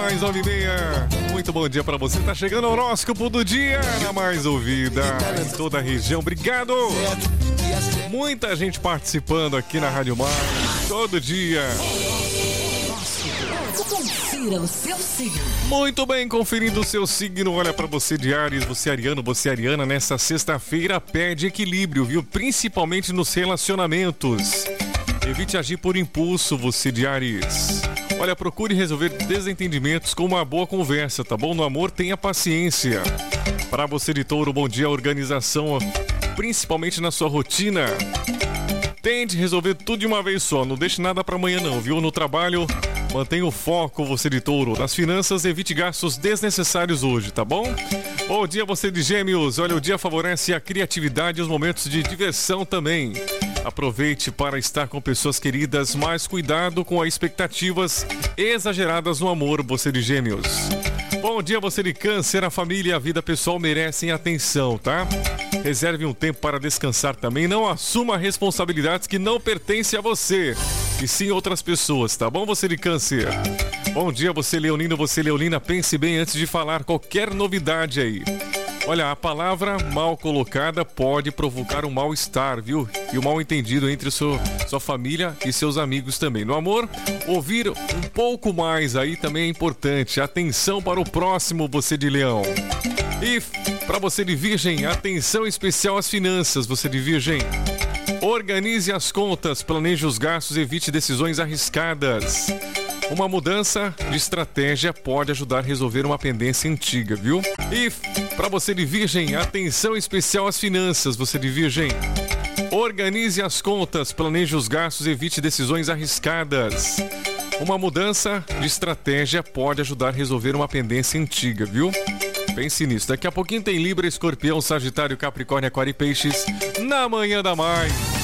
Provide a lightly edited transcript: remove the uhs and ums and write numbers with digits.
Mais 9h30. Muito bom dia pra você. Tá chegando o horóscopo do dia na mais ouvida em toda a região. Obrigado. Muita gente participando aqui na Rádio Mais todo dia. Confira o seu signo. Muito bem, conferindo o seu signo. Olha pra você de Áries, você ariano, você ariana. Nessa sexta-feira pede equilíbrio, viu? Principalmente nos relacionamentos. Evite agir por impulso, você de Áries. Olha, procure resolver desentendimentos com uma boa conversa, tá bom? No amor, tenha paciência. Para você de Touro, bom dia. Organização, principalmente na sua rotina. Tente resolver tudo de uma vez só. Não deixe nada para amanhã não, viu? No trabalho, mantenha o foco, você de Touro. Nas finanças, evite gastos desnecessários hoje, tá bom? Bom dia, você de Gêmeos. Olha, o dia favorece a criatividade e os momentos de diversão também. Aproveite para estar com pessoas queridas, mas cuidado com as expectativas exageradas no amor, você de Gêmeos. Bom dia, você de Câncer. A família e a vida pessoal merecem atenção, tá? Reserve um tempo para descansar também. Não assuma responsabilidades que não pertencem a você, e sim outras pessoas, tá bom, você de Câncer? Bom dia, você leonino, você leonina. Pense bem antes de falar qualquer novidade aí. Olha, a palavra mal colocada pode provocar um mal-estar, viu? E um mal-entendido entre sua família e seus amigos também. No amor, ouvir um pouco mais aí também é importante. Atenção para o próximo, você de Leão. E para você de Virgem, atenção especial às finanças, você de Virgem. Organize as contas, planeje os gastos, evite decisões arriscadas. Uma mudança de estratégia pode ajudar a resolver uma pendência antiga, viu? E para você de Virgem, atenção especial às finanças, você de Virgem. Organize as contas, planeje os gastos, evite decisões arriscadas. Uma mudança de estratégia pode ajudar a resolver uma pendência antiga, viu? Pense nisso. Daqui a pouquinho tem Libra, Escorpião, Sagitário, Capricórnio, Aquário e Peixes na Manhã da Mais.